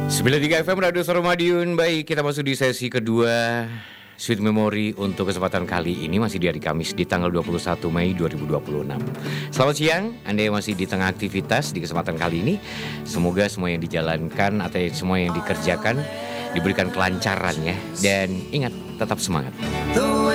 93 FM Radio Suara Madiun. Baik, kita masuk di sesi kedua Sweet Memory untuk kesempatan kali ini masih di hari Kamis di tanggal 21 Mei 2026. Selamat siang, Anda yang masih di tengah aktivitas di kesempatan kali ini. Semoga semua yang dijalankan atau semua yang dikerjakan diberikan kelancaran ya. Dan ingat, tetap semangat.